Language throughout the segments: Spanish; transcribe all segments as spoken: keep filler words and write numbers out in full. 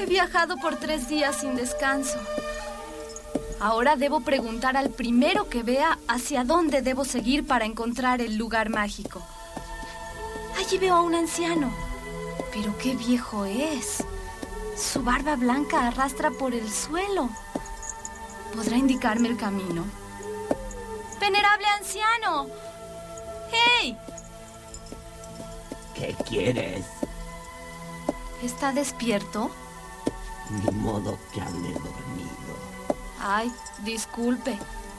He viajado por tres días sin descanso. Ahora debo preguntar al primero que vea hacia dónde debo seguir para encontrar el lugar mágico. Allí veo a un anciano. Pero qué viejo es. Su barba blanca arrastra por el suelo. ¿Podrá indicarme el camino? ¡Venerable anciano! ¡Hey! ¿Qué quieres? ¿Está despierto? Ni modo que hable dormido. Ay, disculpe.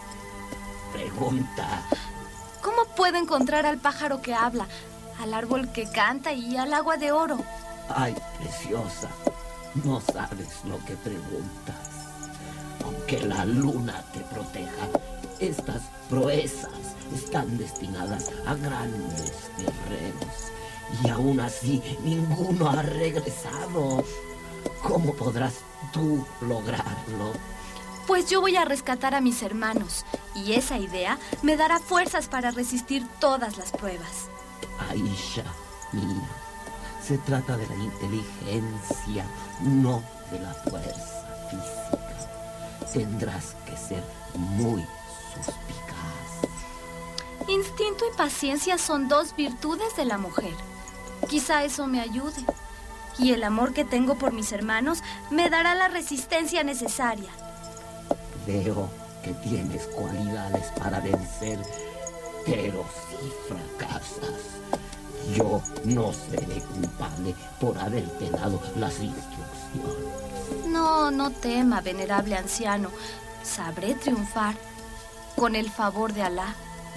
Pregunta. ¿Cómo puedo encontrar al pájaro que habla, al árbol que canta y al agua de oro? Ay, preciosa, no sabes lo que preguntas. Aunque la luna te proteja, estas proezas están destinadas a grandes guerreros. Y aún así, ninguno ha regresado. ¿Cómo podrás tú lograrlo? Pues yo voy a rescatar a mis hermanos, y esa idea me dará fuerzas para resistir todas las pruebas. Aisha, mía, se trata de la inteligencia, no de la fuerza física. Tendrás que ser muy suspicaz. Instinto y paciencia son dos virtudes de la mujer. Quizá eso me ayude. Y el amor que tengo por mis hermanos me dará la resistencia necesaria. Veo que tienes cualidades para vencer, pero si fracasas, yo no seré culpable por haberte dado las instrucciones. No, no tema, venerable anciano. Sabré triunfar, con el favor de Alá.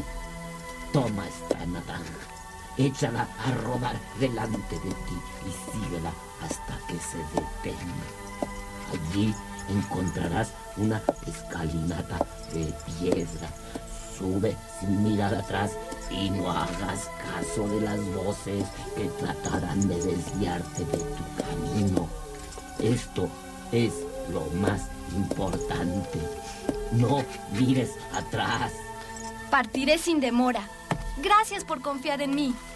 Toma esta naranja, échala a rodar delante de ti y síguela hasta que se detenga. Allí encontrarás una escalinata de piedra. Sube sin mirar atrás y no hagas caso de las voces que tratarán de desviarte de tu camino. Esto es lo más importante. No mires atrás. Partiré sin demora. Gracias por confiar en mí.